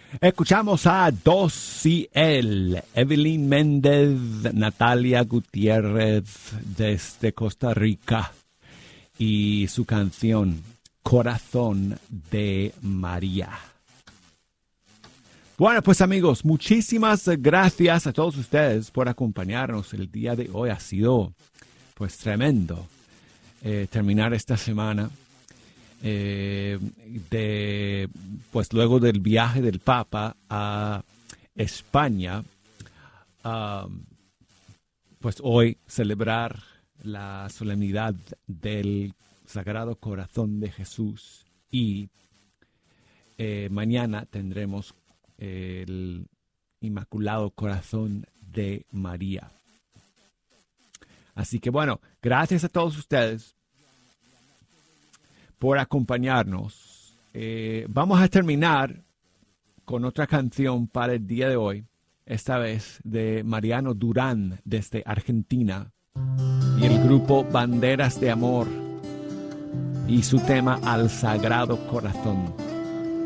Escuchamos a Dosiel, Evelyn Méndez, Natalia Gutiérrez desde Costa Rica y su canción Corazón de María. Bueno, pues amigos, muchísimas gracias a todos ustedes por acompañarnos el día de hoy. Ha sido pues tremendo terminar esta semana. Pues luego del viaje del Papa a España, pues hoy celebrar la solemnidad del Sagrado Corazón de Jesús y mañana tendremos el Inmaculado Corazón de María. Así que bueno, gracias a todos ustedes por acompañarnos. Vamos a terminar con otra canción para el día de hoy, esta vez de Mariano Durán desde Argentina y el grupo Banderas de Amor y su tema Al Sagrado Corazón.